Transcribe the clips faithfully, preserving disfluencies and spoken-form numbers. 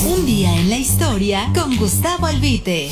Un día en la historia con Gustavo Albite.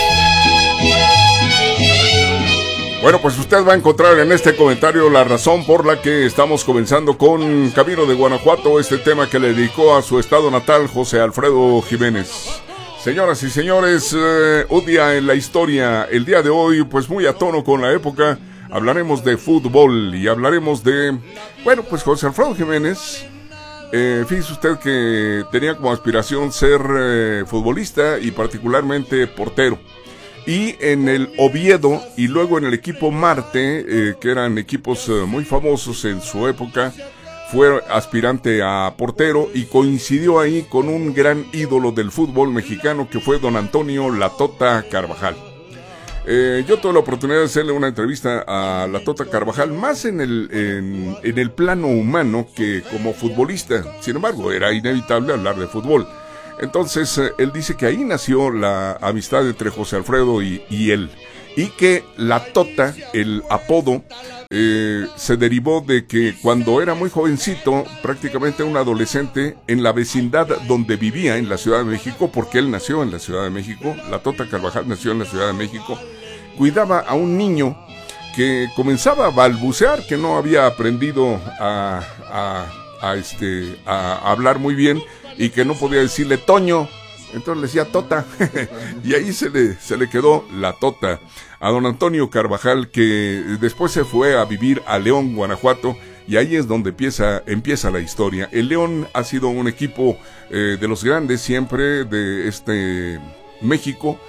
Bueno, pues usted va a encontrar en este comentario la razón por la que estamos comenzando con Camino de Guanajuato, este tema que le dedicó a su estado natal José Alfredo Jiménez. Señoras y señores, eh, un día en la historia, el día de hoy, pues muy a tono con la época, hablaremos de fútbol y hablaremos de, bueno, pues José Alfredo Jiménez, eh, fíjese usted que tenía como aspiración ser eh, futbolista y particularmente portero. Y en el Oviedo y luego en el equipo Marte, eh, que eran equipos eh, muy famosos en su época, fue aspirante a portero y coincidió ahí con un gran ídolo del fútbol mexicano que fue don Antonio La Tota Carvajal. Eh, yo tuve la oportunidad de hacerle una entrevista a La Tota Carvajal, más en el, en, en el plano humano que como futbolista. Sin embargo, era inevitable hablar de fútbol. Entonces, eh, él dice que ahí nació la amistad entre José Alfredo y, y él. Y que La Tota, el apodo, eh, se derivó de que cuando era muy jovencito, prácticamente un adolescente, en la vecindad donde vivía, en la Ciudad de México, porque él nació en la Ciudad de México, La Tota Carvajal nació en la Ciudad de México, cuidaba a un niño que comenzaba a balbucear, que no había aprendido a, a, a, este, a hablar muy bien, y que no podía decirle Toño, entonces le decía Tota, y ahí se le, se le quedó La Tota a don Antonio Carvajal, que después se fue a vivir a León, Guanajuato, y ahí es donde empieza, empieza la historia. El León ha sido un equipo eh, de los grandes siempre de este México,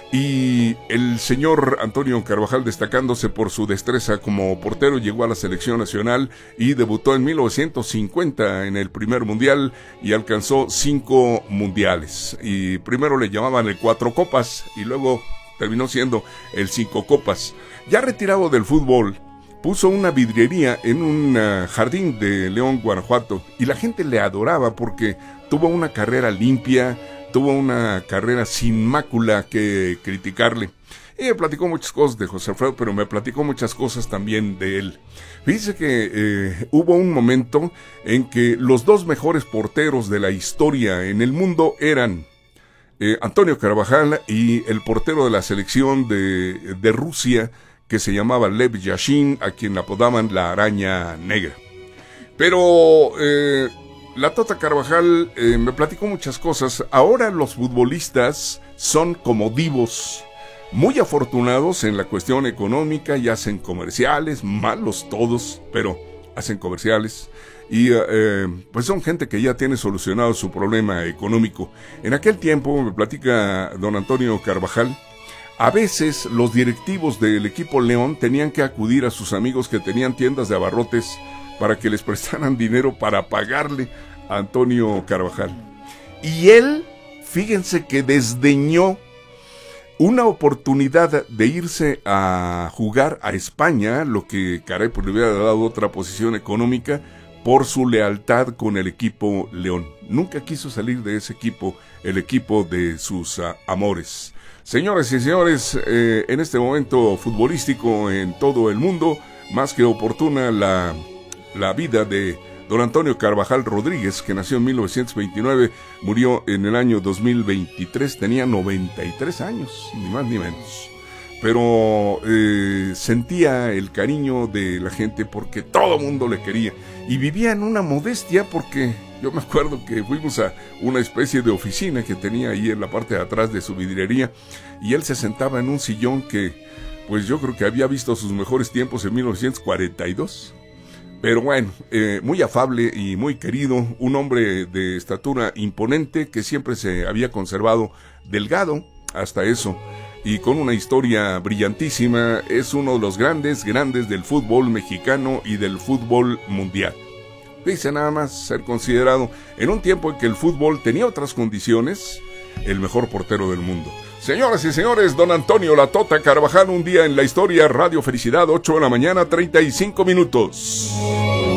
y el señor Antonio Carvajal, destacándose por su destreza como portero, llegó a la selección nacional y debutó en mil novecientos cincuenta en el primer mundial y alcanzó cinco mundiales. Y primero le llamaban el Cuatro Copas y luego terminó siendo el Cinco Copas. Ya retirado del fútbol, puso una vidriería en un uh, jardín de León, Guanajuato, y la gente le adoraba porque tuvo una carrera limpia, tuvo una carrera sin mácula que criticarle. Y me platicó muchas cosas de José Alfredo, pero me platicó muchas cosas también de él. Fíjese que eh, hubo un momento en que los dos mejores porteros de la historia en el mundo eran eh, Antonio Carvajal y el portero de la selección de, de Rusia, que se llamaba Lev Yashin, a quien apodaban la Araña Negra. Pero Eh, La Tota Carvajal eh, me platicó muchas cosas. Ahora los futbolistas son como divos, muy afortunados en la cuestión económica y hacen comerciales, malos todos, pero hacen comerciales. Y eh, pues son gente que ya tiene solucionado su problema económico. En aquel tiempo, me platica don Antonio Carvajal, a veces los directivos del equipo León tenían que acudir a sus amigos que tenían tiendas de abarrotes para que les prestaran dinero para pagarle a Antonio Carvajal. Y él, fíjense que desdeñó una oportunidad de irse a jugar a España, lo que, caray, pues le hubiera dado otra posición económica, por su lealtad con el equipo León. Nunca quiso salir de ese equipo, el equipo de sus uh, amores. Señoras y señores, eh, en este momento futbolístico en todo el mundo, más que oportuna la... la vida de don Antonio Carvajal Rodríguez, que nació en mil novecientos veintinueve, murió en el año dos mil veintitrés, tenía noventa y tres años, ni más ni menos. Pero eh, sentía el cariño de la gente porque todo mundo le quería. Y vivía en una modestia porque yo me acuerdo que fuimos a una especie de oficina que tenía ahí en la parte de atrás de su vidriería, y él se sentaba en un sillón que, pues yo creo que había visto sus mejores tiempos en mil novecientos cuarenta y dos. Pero bueno, eh, muy afable y muy querido, un hombre de estatura imponente que siempre se había conservado delgado, hasta eso, y con una historia brillantísima. Es uno de los grandes, grandes del fútbol mexicano y del fútbol mundial. Dice nada más ser considerado, en un tiempo en que el fútbol tenía otras condiciones, el mejor portero del mundo. Señoras y señores, don Antonio La Tota Carvajal, un día en la historia, Radio Felicidad, ocho de la mañana, treinta y cinco minutos.